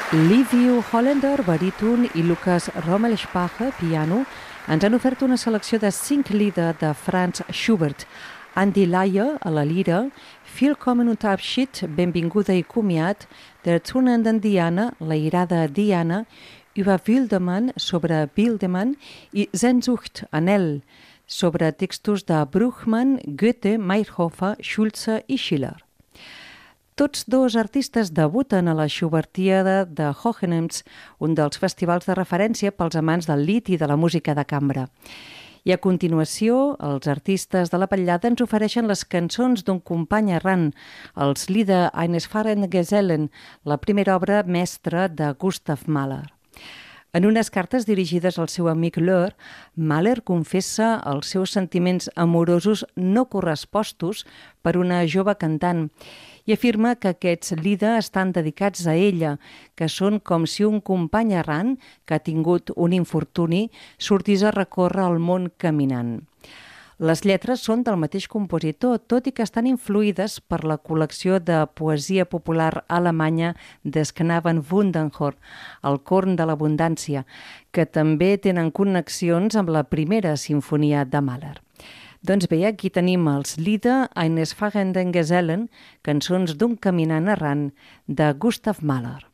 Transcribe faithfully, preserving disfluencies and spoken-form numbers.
Liviu Hollander, baríton, i Lukas Rommelspacher, piano, ens han ofert una selecció de cinc Lieder de Franz Schubert. Andy Leier, a la lira, Willkommen und Abschied, benvinguda i comiat, Der turnenden Diana, la irada Diana, über Wildemann, sobre Wildemann, i Sehnsucht, anhel, sobre textos de Bruchmann, Goethe, Meyerhofer, Schulze i Schiller. Tots dos artistes debuten a la Schubertiada de Hohenems, un dels festivals de referència pels amants del lied i de la música de cambra. I a continuació, els artistes de la Patllada ens ofereixen les cançons d'un company errant, els Lieder eines fahrenden Gesellen, la primera obra mestra de Gustav Mahler. En unes cartes dirigides al seu amic Löhr, Mahler confessa els seus sentiments amorosos no correspostos per una jove cantant i afirma que aquests Lieder estan dedicats a ella, que són com si un company errant que ha tingut un infortuni sortís a recórrer el món caminant. Les lletres són del mateix compositor, tot i que estan influïdes per la col·lecció de poesia popular alemanya des Knaben Wunderhorn, el corn de l'abundància, que també tenen connexions amb la primera sinfonia de Mahler. Doncs bé, aquí tenim els Lieder eines fahrenden Gesellen, cançons d'un caminant errant, de Gustav Mahler.